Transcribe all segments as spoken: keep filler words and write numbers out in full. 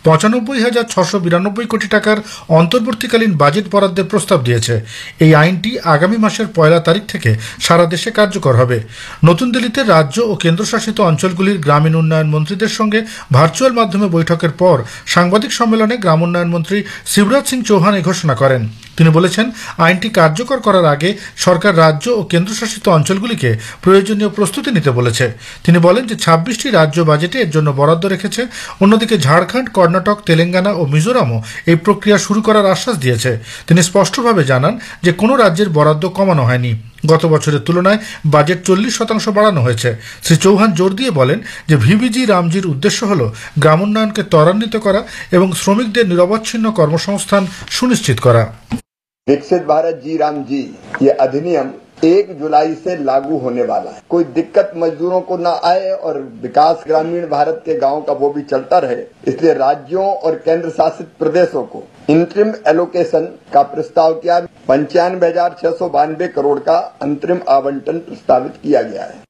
পঁচানব্বই হাজার ছশো বিরানব্বই কোটি টাকার অন্তর্বর্তীকালীন বাজেট বরাদ্দের প্রস্তাব দিয়েছে। এই আইনটি আগামী মাসের পয়লা তারিখ থেকে সারা দেশে কার্যকর হবে। নতুন দিল্লিতে রাজ্য ও কেন্দ্রশাসিত অঞ্চলগুলির গ্রামীণ উন্নয়ন মন্ত্রীদের সঙ্গে ভার্চুয়াল মাধ্যমে বৈঠকের পর সাংবাদিক সম্মেলনে গ্রাম উন্নয়ন মন্ত্রী শিবরাজ সিং চৌহান এই ঘোষণা করেন। তিনি বলেছেন, আইনটি কার্যকর করার আগে সরকার রাজ্য ও কেন্দ্রশাসিত অঞ্চলগুলিকে প্রয়োজনীয় প্রস্তুতি নিতে বলেছে। তিনি বলেন যে ছাব্বিশটি রাজ্য বাজেটে এর জন্য বরাদ্দ রেখেছে। অন্যদিকে ঝাড়খণ্ড, কর্ণাটক, তেলেঙ্গানা ও মিজোরামও এই প্রক্রিয়া শুরু করার আশ্বাস দিয়েছে। তিনি স্পষ্টভাবে জানান যে কোনো রাজ্যের বরাদ্দ কমানো হয়নি। গত বছরের তুলনায় বাজেট চল্লিশ শতাংশ বাড়ানো হয়েছে। শ্রী চৌহান জোর দিয়ে বলেন যে ভিবিজি রামজির উদ্দেশ্য হল গ্রামোন্নয়নকে ত্বরান্বিত করা এবং শ্রমিকদের নিরবচ্ছিন্ন কর্মসংস্থান সুনিশ্চিত করা। विकसित भारत जी राम जी ये अधिनियम एक जुलाई से लागू होने वाला है। कोई दिक्कत मजदूरों को न आए और विकास ग्रामीण भारत के गांव का वो भी चलता रहे, इसलिए राज्यों और केंद्र शासित प्रदेशों को इंटरिम एलोकेशन का प्रस्ताव किया। पंचानवे हजार छह सौ बानवे करोड़ का अंतरिम आवंटन प्रस्तावित किया गया है।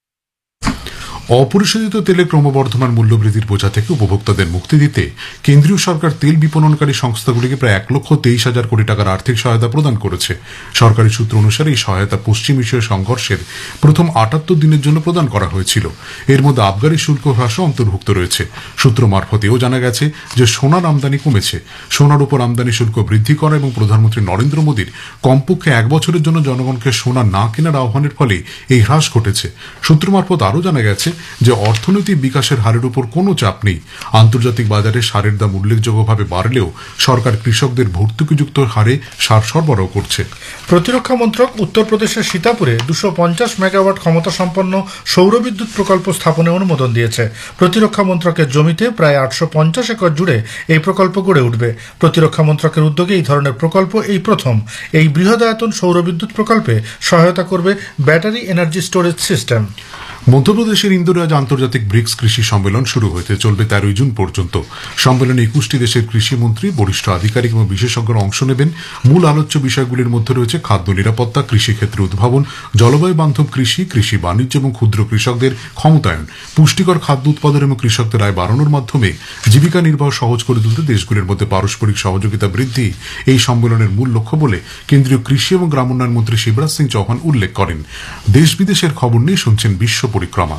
অপরিশোধিত তেলে ক্রমবর্ধমান মূল্যবৃদ্ধির বোঝা থেকে উপভোক্তাদের মুক্তি দিতে কেন্দ্রীয় সরকার তেল বিপণনকারী সংস্থাগুলিকে প্রায় এক লক্ষ তেইশ হাজার কোটি টাকার আর্থিক সহায়তা প্রদান করেছে। সরকারি সূত্র অনুসারে এই সহায়তা পশ্চিম এশীয় সংঘর্ষের প্রথম আটাত্তর দিনের জন্য প্রদান করা হয়েছিল। এর মধ্যে আবগারি শুল্ক হ্রাসও অন্তর্ভুক্ত রয়েছে। সূত্র মারফতেও জানা গেছে যে সোনার আমদানি কমেছে। সোনার উপর আমদানি শুল্ক বৃদ্ধি করা এবং প্রধানমন্ত্রী নরেন্দ্র মোদীর কমপক্ষে এক বছরের জন্য জনগণকে সোনা না কেনার আহ্বানের ফলে এই হ্রাস ঘটেছে। সূত্র মারফত আরও জানা গেছে যে অর্থনৈতিক বিকাশের হারের উপর কোনো চাপ নেই। আন্তর্জাতিক বাজারে সারের দাম উল্লেখযোগ্যভাবে বাড়লেও সরকার কৃষকদের ভর্তুকিযুক্ত হারে সার সরবরাহ করছে। প্রতিরক্ষা মন্ত্রক উত্তরপ্রদেশের সীতাপুরে দুশো পঞ্চাশ মেগাওয়াট ক্ষমতা সম্পন্ন সৌরবিদ্যুৎ প্রকল্প স্থাপনে অনুমোদন দিয়েছে। প্রতিরক্ষা মন্ত্রকের জমিতে প্রায় আটশো পঞ্চাশ একর জুড়ে এই প্রকল্প গড়ে উঠবে। প্রতিরক্ষা মন্ত্রকের উদ্যোগে এই ধরনের প্রকল্প এই প্রথম। এই বৃহদায়তন সৌরবিদ্যুৎ প্রকল্পে সহায়তা করবে ব্যাটারি এনার্জি স্টোরেজ সিস্টেম। মধ্যপ্রদেশের ইন্দোরে আজ আন্তর্জাতিক ব্রিক্স কৃষি সম্মেলন শুরু হতে চলবে তেরোই জুন পর্যন্ত। সম্মেলনে একুশটি দেশের কৃষিমন্ত্রী, বরিষ্ঠ আধিকারিক এবং বিশেষজ্ঞরা অংশ নেবেন। মূল আলোচ্য বিষয়গুলির মধ্যে রয়েছে খাদ্য নিরাপত্তা, কৃষিক্ষেত্রে উদ্ভাবন, জলবায়ু বান্ধব কৃষি, কৃষি বাণিজ্য এবং ক্ষুদ্র কৃষকদের ক্ষমতায়ন, পুষ্টিকর খাদ্য উৎপাদন এবং কৃষকদের আয় বাড়ানোর মাধ্যমে জীবিকা নির্বাহ সহজ করে তুলতে দেশগুলির মধ্যে পারস্পরিক সহযোগিতা বৃদ্ধি এই সম্মেলনের মূল লক্ষ্য বলে কেন্দ্রীয় কৃষি এবং গ্রামোন্নয়ন মন্ত্রী শিবরাজ সিং চৌহান উল্লেখ করেন। দেশ বিদেশের খবর নিয়ে শুনছেন বিশ্ব পরিক্রমা।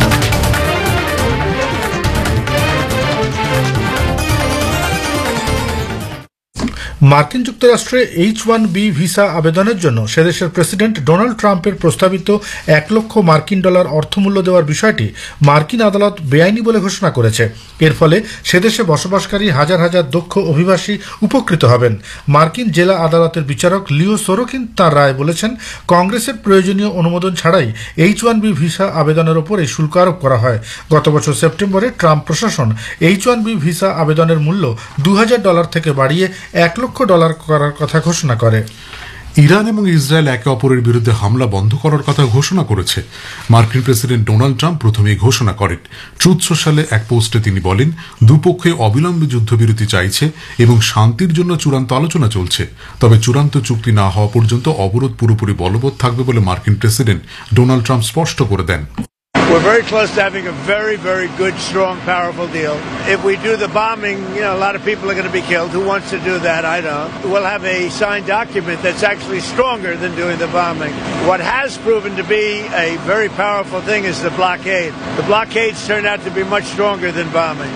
মার্কিন যুক্তরাষ্ট্রে এইচ ওয়ান বি ভিসা আবেদনের জন্য সেদেশের প্রেসিডেন্ট ডোনাল্ড ট্রাম্পের প্রস্তাবিত এক লক্ষ মার্কিন ডলার অর্থমূল্য দেওয়ার বিষয়টি মার্কিন আদালত বেআইনি বলে ঘোষণা করেছে। এর ফলে সেদেশে বসবাসকারী হাজার হাজার দক্ষ অভিবাসী উপকৃত হবেন। মার্কিন জেলা আদালতের বিচারক লিও সোরোকিন তাঁর রায় বলেছেন, কংগ্রেসের প্রয়োজনীয় অনুমোদন ছাড়াই এইচ ওয়ান বি ভিসা আবেদনের ওপর এই শুল্ক আরোপ করা হয়। গত বছর সেপ্টেম্বরে ট্রাম্প প্রশাসন এইচ ওয়ান বি ভিসা আবেদনের মূল্য দু হাজার ডলার থেকে বাড়িয়ে এক লক্ষ ডলার করার কথা ঘোষণা করে। ইরান এবং ইসরায়েল একে অপরের বিরুদ্ধে হামলা বন্ধ করার কথা ঘোষণা করেছে। মার্কিন প্রেসিডেন্ট ডোনাল্ড ট্রাম্প প্রথমেই ঘোষণা করেন। ট্রুথ সোশ্যালে এক পোস্টে তিনি বলেন, দুপক্ষে অবিলম্বে যুদ্ধবিরতি চাইছে এবং শান্তির জন্য চূড়ান্ত আলোচনা চলছে। তবে চূড়ান্ত চুক্তি না হওয়া পর্যন্ত অবরোধ পুরোপুরি বলবৎ থাকবে বলে মার্কিন প্রেসিডেন্ট ডোনাল্ড ট্রাম্প স্পষ্ট করে দেন। We're very close to having a very, very good, strong, powerful deal. If we do the bombing, you know, a lot of people are going to be killed. Who wants to do that? I don't. We'll have a signed document that's actually stronger than doing the bombing. What has proven to be a very powerful thing is the blockade. The blockades turned out to be much stronger than bombing.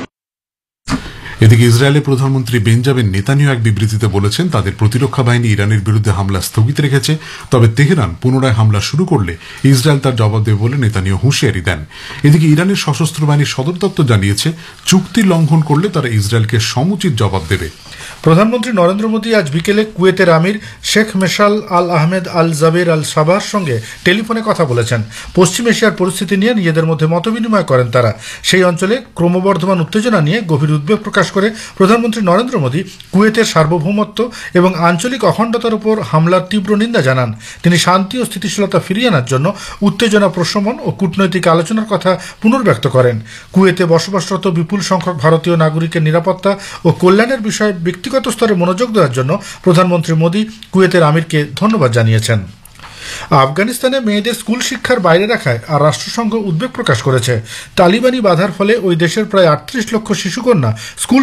এদিকে ইসরায়েলের প্রধানমন্ত্রী Benjamin Netanyahu এক বিবৃতিতে বলেছেন, তাদের প্রতিরক্ষা বাহিনী ইরানের বিরুদ্ধে হামলা স্থগিত রেখেছে। তবে তেহরান পুনরায় হামলা শুরু করলে ইসরায়েল তার জবাব দেবে বলে নেতানিয়াহু হুঁশিয়ারি দেন। এদিকে ইরানের সশস্ত্র বাহিনীর সদর দপ্তর জানিয়েছে, চুক্তি লঙ্ঘন করলে তারা ইসরায়েলকে সমুচিত জবাব দেবে। প্রধানমন্ত্রী নরেন্দ্র মোদী আজ বিকেলে কুয়েতের আমির শেখ মেশাল আল আহমেদ আল জাবের আল সাবাহর সঙ্গে টেলিফোনে কথা বলেছেন। পশ্চিম এশিয়ার পরিস্থিতি নিয়ে নিজেদের মধ্যে মতবিনিময় করেন তারা। সেই অঞ্চলে ক্রমবর্ধমান উত্তেজনা নিয়ে গভীর উদ্বেগ প্রকাশ করে প্রধানমন্ত্রী নরেন্দ্র মোদী কুয়েতের সার্বভৌমত্ব এবং আঞ্চলিক অখণ্ডতার উপর হামলার তীব্র নিন্দা জানান। তিনি শান্তি ও স্থিতিশীলতা ফিরিয়ে আনার জন্য উত্তেজনা প্রশমন ও কূটনৈতিক আলোচনার কথা পুনর্ব্যক্ত করেন। কুয়েতে বসবাসরত বিপুল সংখ্যক ভারতীয় নাগরিকের নিরাপত্তা ও কল্যাণের বিষয়ে ব্যক্তিগত স্তরে মনোযোগ দেওয়ার জন্য প্রধানমন্ত্রী মোদী কুয়েতের আমিরকে ধন্যবাদ জানিয়েছেন। আফগানিস্তানে মেয়েদের স্কুল শিক্ষার বাইরে রাখায় আর রাষ্ট্রসংঘ উদ্বেগ প্রকাশ করেছে। তালিবানি বাধার ফলে ওই দেশের প্রায় আটত্রিশ লক্ষ শিশুকন্যা স্কুল